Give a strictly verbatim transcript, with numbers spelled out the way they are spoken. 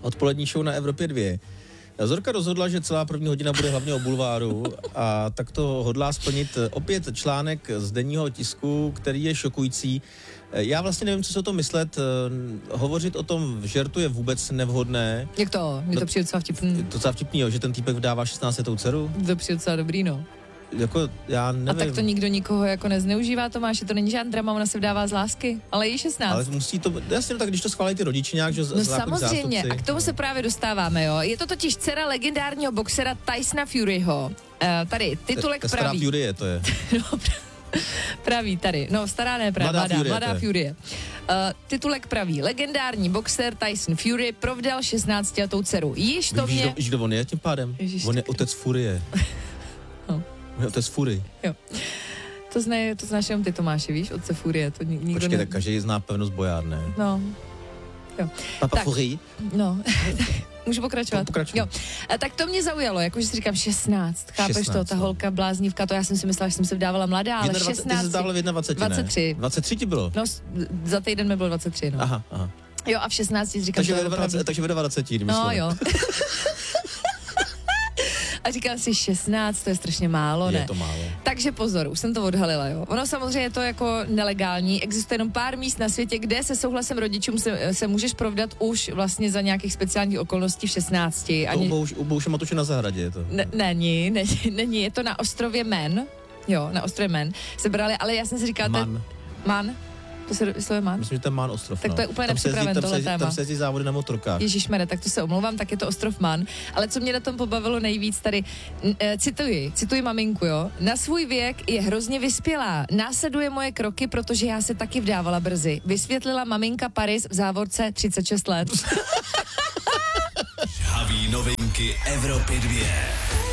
Odpolední show na Evropě dva. Zorka rozhodla, že celá první hodina bude hlavně o bulváru a tak to hodlá splnit opět článek z denního tisku, který je šokující. Já vlastně nevím, co se o tom myslet. Hovořit o tom v žertu je vůbec nevhodné. Jak to? Mně to přijde docela vtipný. To docela vtipný, jo, že ten týpek vdává šestnáctiletou dceru? To přijde docela dobrý, no. Jako, já nevím. A tak to nikdo nikoho jako nezneužívá, Tomáši, to není žádný drama, ona se vdává z lásky, ale je šestnáct. Ale musí to, jasně, tak když to schválí ty rodiče nějak, že No samozřejmě, zástupci. a k tomu se právě dostáváme, jo. Je to totiž dcera legendárního boxera Tysona Furyho. Uh, tady, titulek Ta, ta praví. Stará Fury to je. No, praví tady, no stará ne, právě, mladá, Fury, mladá Fury. Uh, titulek praví, legendární boxer Tyson Fury provdal šestnáctiletou dceru. Již to Víš, mě... Víš, kdo on je tím pádem? Ježiš, on je tak... otec Furie. no. On je otec Fury. Jo. To, zne, to znáš jenom ty, Tomáši, víš, otce Furie, to nikdo Počkej, ne... tak každý zná pevnost bojárné. No. Jo. Papa tak, Fury? No, můžu pokračovat? Pokračuj. Jo. A tak to mě zaujalo, jakože si říkám šestnáct, chápeš šestnáct, to, ta no. holka bláznivka, to já jsem si myslela, že jsem se vdávala mladá, ale dvacet, šestnáct. Ty jsi dávala v dvacet jedna, dvacet tři. Ne? dvacet tři ti bylo? No, za týden mi bylo dvacet tři, no. Aha, aha. Jo, a v šestnácti říkám, Takže to je ve opravdu... dvaceti, takže ve dvaceti, No jo. A říkám si šestnáct, to je strašně málo, ne? Je to málo. Takže pozor, už jsem to odhalila, jo. Ono samozřejmě je to jako nelegální, existuje jenom pár míst na světě, kde se souhlasem rodičům se, se můžeš provdat už vlastně za nějakých speciálních okolností v šestnácti. To Ani... u, u Bouše Matuše na zahradě je to. Ne, není, není, není, je to na ostrově Man, jo, na ostrově Man se brali, ale já jsem si říkala... Man. Te... Man? To se vyslovuje Man? Myslím, že ten Man ostrov, Tak no. to je úplně Tam se jezdí- nepřipraven tam tohle se jezdí- téma. Tam se jezdí závody na motorkách. Ježišmere, tak to se omlouvám, tak je to ostrov Man. Ale co mě na tom pobavilo nejvíc tady, n- e, cituji, cituji maminku, jo. Na svůj věk je hrozně vyspělá. Následuje moje kroky, protože já se taky vdávala brzy. Vysvětlila maminka Paris v závorce třicet šest let. Žhaví novinky Evropy dva.